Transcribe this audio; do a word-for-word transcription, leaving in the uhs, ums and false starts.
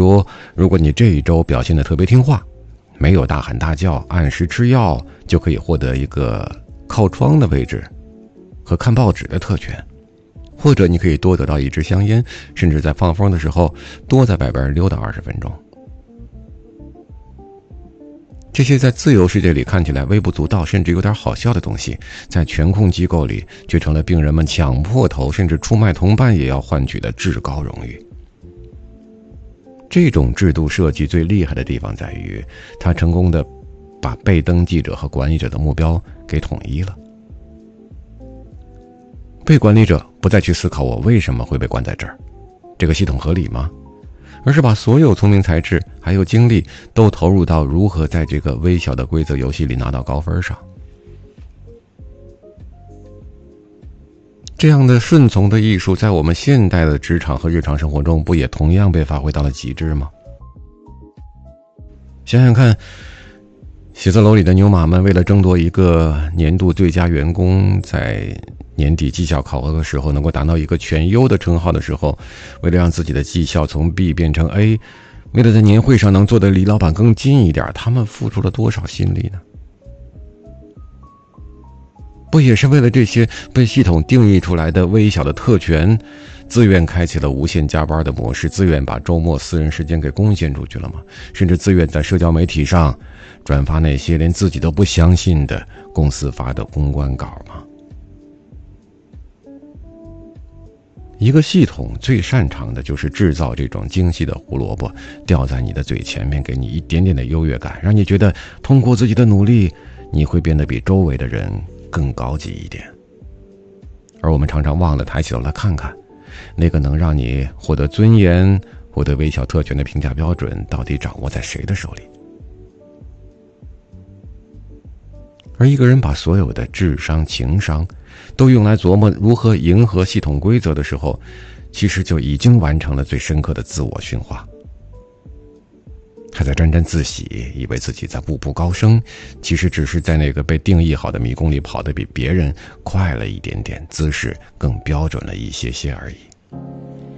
如，如果你这一周表现得特别听话，没有大喊大叫，按时吃药，就可以获得一个靠窗的位置和看报纸的特权。或者你可以多得到一支香烟，甚至在放风的时候多在外边溜达二十分钟。这些在自由世界里看起来微不足道，甚至有点好笑的东西，在全控机构里却成了病人们抢破头甚至出卖同伴也要换取的至高荣誉。这种制度设计最厉害的地方在于，它成功的把被登记者和管理者的目标给统一了。被管理者不再去思考我为什么会被关在这儿，这个系统合理吗？而是把所有聪明才智还有精力都投入到如何在这个微小的规则游戏里拿到高分上。这样的顺从的艺术在我们现代的职场和日常生活中不也同样被发挥到了极致吗？想想看，写字楼里的牛马们为了争夺一个年度最佳员工，在年底绩效考核的时候能够达到一个全优的称号的时候，为了让自己的绩效从 B 变成 A， 为了在年会上能做得离老板更近一点，他们付出了多少心力呢？不也是为了这些被系统定义出来的微小的特权，自愿开启了无限加班的模式，自愿把周末私人时间给贡献出去了吗？甚至自愿在社交媒体上转发那些连自己都不相信的公司发的公关稿吗？一个系统最擅长的就是制造这种精细的胡萝卜，掉在你的嘴前面，给你一点点的优越感，让你觉得通过自己的努力，你会变得比周围的人更高级一点。而我们常常忘了抬起头来看看，那个能让你获得尊严、获得微小特权的评价标准，到底掌握在谁的手里？而一个人把所有的智商、情商都用来琢磨如何迎合系统规则的时候，其实就已经完成了最深刻的自我驯化。他在沾沾自喜，以为自己在步步高升，其实只是在那个被定义好的迷宫里跑得比别人快了一点点，姿势更标准了一些些而已。